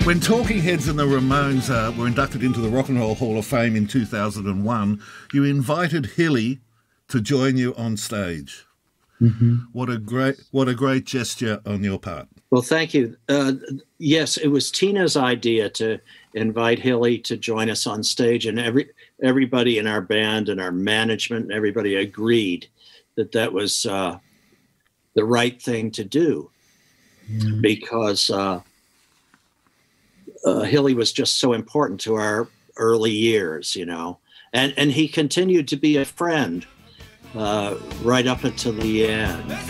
When Talking Heads and the Ramones were inducted into the Rock and Roll Hall of Fame in 2001, you invited Hilly to join you on stage. Mm-hmm. What a great gesture on your part. Well, thank you. Yes, it was Tina's idea to invite Hilly to join us on stage, and everybody in our band and our management, everybody agreed that was the right thing to do, because Hilly was just so important to our early years, you know, and he continued to be a friend right up until the end.